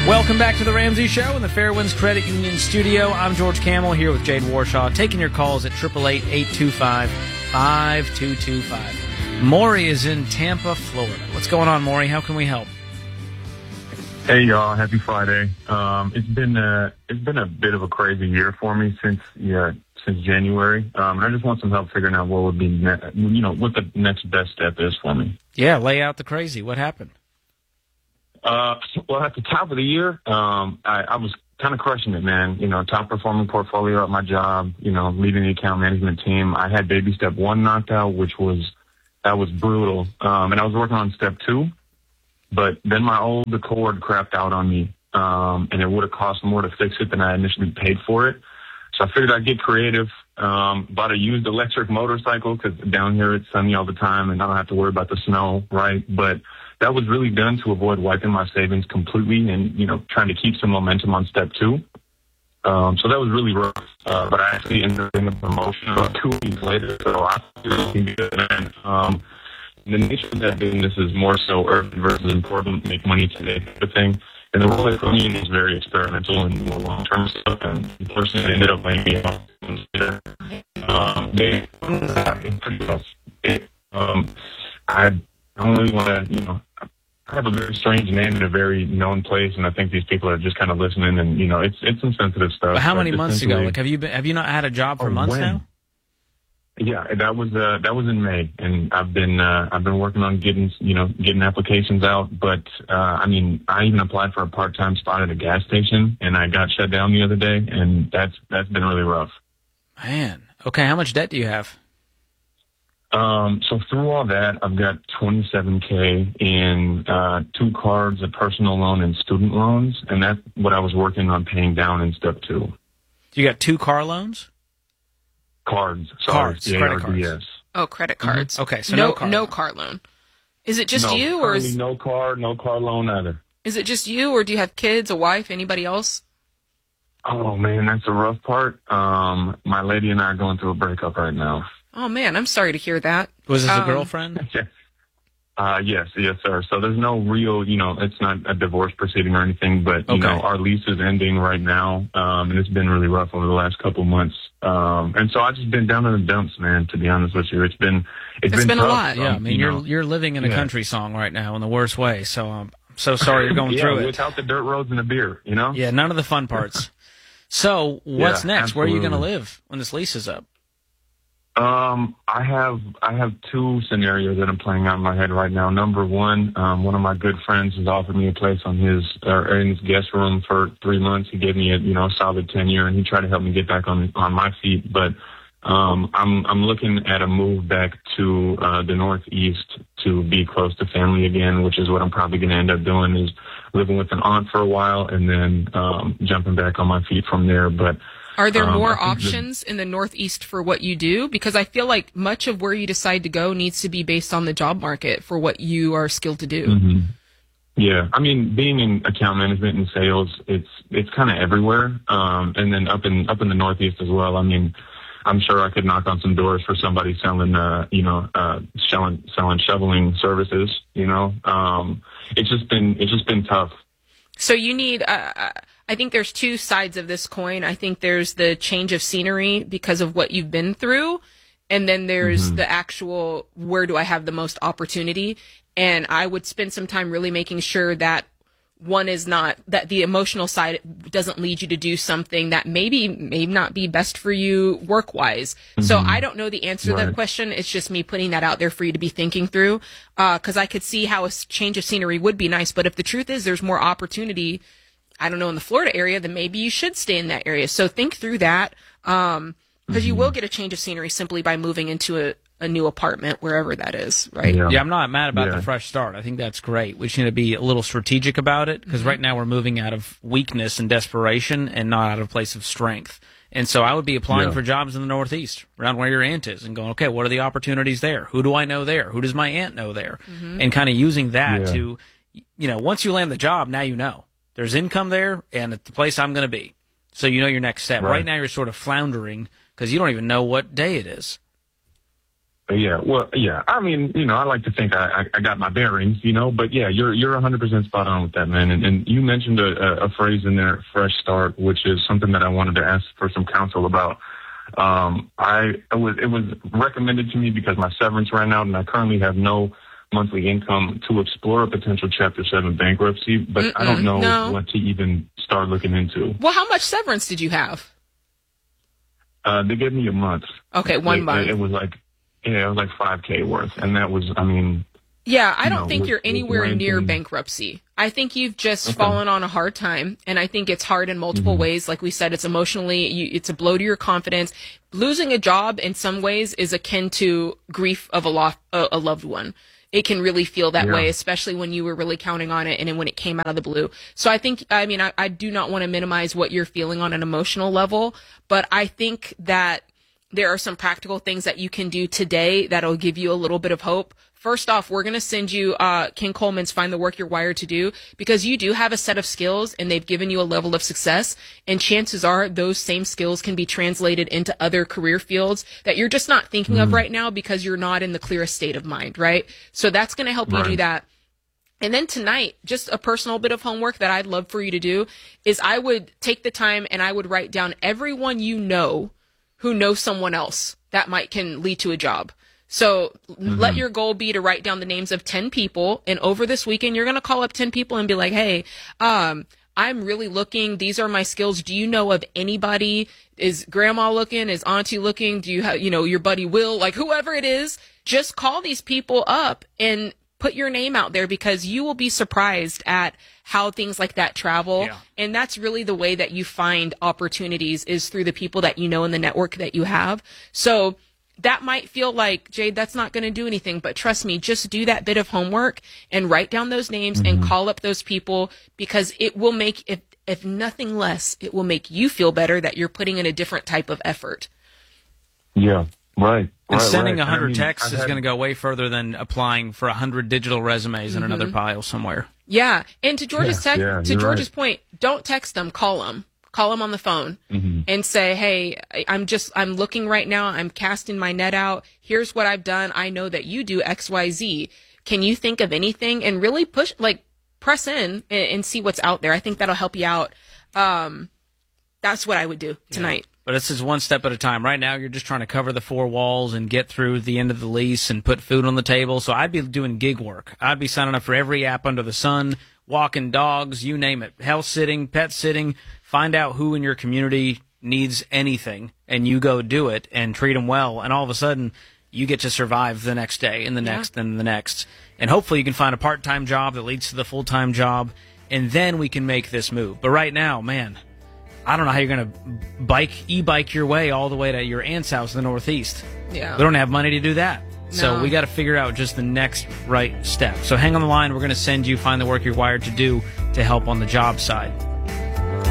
Welcome back to the Ramsey Show in the Fairwinds Credit Union studio. I'm George Camel here with Jade Warshaw, taking your calls at 888-825-5225. Maury is in Tampa, Florida. What's going on, Maury? How can we help? Hey, y'all. Happy Friday. It's been a bit of a crazy year for me since January. And I just want some help figuring out what would be, what the next best step is for me. Yeah, lay out the crazy. What happened? Well, at the top of the year, I was kind of crushing it, man. Top performing portfolio at my job, leading the account management team. I had baby step 1 knocked out, that was brutal. And I was working on step 2, but then my old Accord crapped out on me. And it would have cost more to fix it than I initially paid for it. So I figured I'd get creative, bought a used electric motorcycle because down here it's sunny all the time and I don't have to worry about the snow, right? But that was really done to avoid wiping my savings completely and, trying to keep some momentum on step 2. So that was really rough. But I actually ended up getting a promotion about 2 weeks later. So I feel looking good, man. The nature of that business is more so urban versus important, make money today type of thing. And the role for me was very experimental and more long-term stuff. And unfortunately, they ended up laying me off. I don't really want to, I have a very strange name in a very known place, and I think these people are just kind of listening, and it's some sensitive stuff. But how many months ago? Like, have you not had a job for months now? Yeah, that was in May, and I've been working on getting applications out. But I even applied for a part-time spot at a gas station, and I got shut down the other day, and that's been really rough. Man, okay, how much debt do you have? So through all that, I've got $27K in 2 cards, a personal loan, and student loans, and that's what I was working on paying down in step 2. You got 2 car loans? Cards. Cards. Credit cards. Yes. Oh, credit cards. Mm-hmm. Okay, so no car loan. Is it just you, or is no car loan either? Is it just you, or do you have kids, a wife, anybody else? Oh man, that's the rough part. My lady and I are going through a breakup right now. Oh man, I'm sorry to hear that. Was this a girlfriend? Yes, sir. So there's no real, it's not a divorce proceeding or anything, but our lease is ending right now, and it's been really rough over the last couple months. And so I've just been down in the dumps, man. To be honest with you, it's been tough. A lot. Yeah, you're living in a country song right now in the worst way. So I'm so sorry you're going through it. Without the dirt roads and the beer, Yeah, none of the fun parts. So what's next? Absolutely. Where are you going to live when this lease is up? I have 2 scenarios that I'm playing out in my head right now. Number one of my good friends has offered me a place in his guest room for 3 months. He gave me a solid tenure, and he tried to help me get back on my feet. But I'm looking at a move back to the Northeast to be close to family again, which is what I'm probably going to end up doing, is living with an aunt for a while and then jumping back on my feet from there. But are there more options in the Northeast for what you do? Because I feel like much of where you decide to go needs to be based on the job market for what you are skilled to do. Mm-hmm. Yeah, being in account management and sales, it's kind of everywhere, and then up in the Northeast as well. I'm sure I could knock on some doors for somebody selling shoveling services. It's just been tough. So you need. I think there's 2 sides of this coin. I think there's the change of scenery because of what you've been through, and then there's the actual where do I have the most opportunity. And I would spend some time really making sure that one is not, that the emotional side doesn't lead you to do something that may not be best for you work-wise. So I don't know the answer to that question. It's just me putting that out there for you to be thinking through, because I could see how a change of scenery would be nice. But if the truth is there's more opportunity, I don't know, in the Florida area, then maybe you should stay in that area. So think through that, because you will get a change of scenery simply by moving into a new apartment, wherever that is, right? Yeah, I'm not mad about the fresh start. I think that's great. We just need to be a little strategic about it, because right now we're moving out of weakness and desperation and not out of a place of strength. And so I would be applying for jobs in the Northeast, around where your aunt is, and going, okay, what are the opportunities there? Who do I know there? Who does my aunt know there? And kind of using that to, once you land the job, now you know. There's income there, and it's the place I'm going to be. So you know your next step. Right now you're sort of floundering because you don't even know what day it is. Yeah, well, yeah. I mean, I like to think I got my bearings, but yeah, you're 100% spot on with that, man. And you mentioned a phrase in there, fresh start, which is something that I wanted to ask for some counsel about. It was recommended to me because my severance ran out and I currently have no monthly income to explore a potential Chapter 7 bankruptcy, but I don't know what to even start looking into. Well, how much severance did you have? They gave me a month. Okay, 1 month. It was like $5K worth. And that was, yeah, I don't think you're anywhere near bankruptcy. I think you've just fallen on a hard time, and I think it's hard in multiple ways. Like we said, it's emotionally, it's a blow to your confidence. Losing a job in some ways is akin to grief of a loved one. It can really feel that way, especially when you were really counting on it and then when it came out of the blue. So I think, I do not want to minimize what you're feeling on an emotional level, but I think that there are some practical things that you can do today that'll give you a little bit of hope. First off, we're going to send you Ken Coleman's Find the Work You're Wired to Do, because you do have a set of skills and they've given you a level of success. And chances are those same skills can be translated into other career fields that you're just not thinking of right now because you're not in the clearest state of mind, right? So that's going to help you do that. And then tonight, just a personal bit of homework that I'd love for you to do is I would take the time and I would write down everyone you know who knows someone else that can lead to a job. So let your goal be to write down the names of 10 people. And over this weekend, you're going to call up 10 people and be like, hey, I'm really looking. These are my skills. Do you know of anybody? Is grandma looking? Is auntie looking? Do you have, your buddy Will? Like whoever it is, just call these people up and put your name out there, because you will be surprised at how things like that travel. Yeah. And that's really the way that you find opportunities, is through the people that you know in the network that you have. So that might feel like, Jade, that's not going to do anything, but trust me, just do that bit of homework and write down those names and call up those people, because it will make, if nothing less, it will make you feel better that you're putting in a different type of effort. Yeah, right. And sending 100 texts is going to go way further than applying for 100 digital resumes in another pile somewhere. Yeah, and to George's point, don't text them, call them. Call them on the phone and say, hey, I'm looking right now. I'm casting my net out. Here's what I've done. I know that you do X, Y, Z. Can you think of anything? And really press in and see what's out there. I think that'll help you out. That's what I would do tonight. Yeah. But this is one step at a time. Right now, you're just trying to cover the four walls and get through the end of the lease and put food on the table. So I'd be doing gig work. I'd be signing up for every app under the sun, walking dogs, you name it, house sitting, pet sitting. Find out who in your community needs anything, and you go do it and treat them well. And all of a sudden, you get to survive the next day and the next and the next. And hopefully you can find a part-time job that leads to the full-time job, and then we can make this move. But right now, man, I don't know how you're going to e-bike your way all the way to your aunt's house in the Northeast. Yeah. We don't have money to do that. No. So we got to figure out just the next right step. So hang on the line. We're going to send you Find the Work You're Wired to Do to help on the job side.